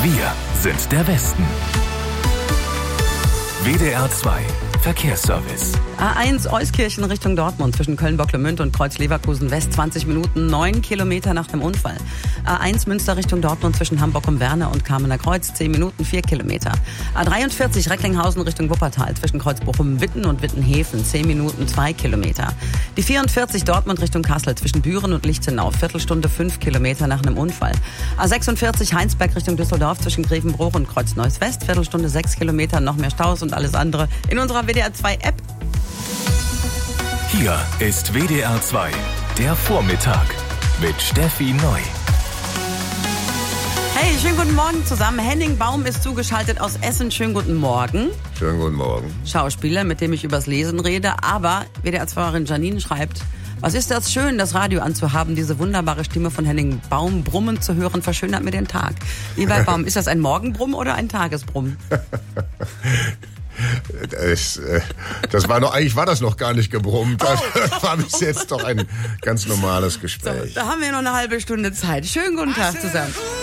Wir sind der Westen. WDR 2 Verkehrsservice. A1 Euskirchen Richtung Dortmund zwischen Köln-Bocklemünd und Kreuz-Leverkusen West 20 Minuten, 9 Kilometer nach dem Unfall. A1 Münster Richtung Dortmund zwischen Hamburg und Werne und Kamener Kreuz 10 Minuten, 4 Kilometer. A43 Recklinghausen Richtung Wuppertal zwischen Kreuzbochum-Witten und Wittenhäfen 10 Minuten, 2 Kilometer. Die 44 Dortmund Richtung Kassel zwischen Büren und Lichtenau, Viertelstunde 5 Kilometer nach einem Unfall. A46 Heinsberg Richtung Düsseldorf zwischen Grevenbruch und Kreuz-Neuss West, Viertelstunde 6 Kilometer, noch mehr Staus und alles andere in unserer WDR 2 App. Hier ist WDR 2, der Vormittag mit Steffi Neu. Hey, schönen guten Morgen zusammen. Henning Baum ist zugeschaltet aus Essen. Schönen guten Morgen. Schönen guten Morgen. Schauspieler, mit dem ich übers Lesen rede. Aber WDR-2-Fahrerin Janine schreibt, was ist das schön, das Radio anzuhaben, diese wunderbare Stimme von Henning Baum brummen zu hören, verschönert mir den Tag. Lieber Herr Baum, ist das ein Morgenbrumm oder ein Tagesbrumm? Eigentlich war das noch gar nicht gebrummt. Das war bis jetzt doch ein ganz normales Gespräch. So, da haben wir noch eine halbe Stunde Zeit. Schönen guten Tag zusammen.